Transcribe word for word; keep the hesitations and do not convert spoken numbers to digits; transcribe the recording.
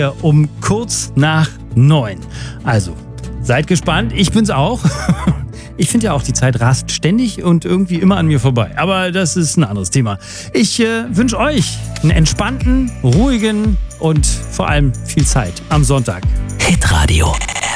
Um kurz nach neun. Also, seid gespannt. Ich bin's auch. Ich finde ja auch, die Zeit rast ständig und irgendwie immer an mir vorbei. Aber das ist ein anderes Thema. Ich äh, wünsche euch einen entspannten, ruhigen und vor allem viel Zeit am Sonntag. Hitradio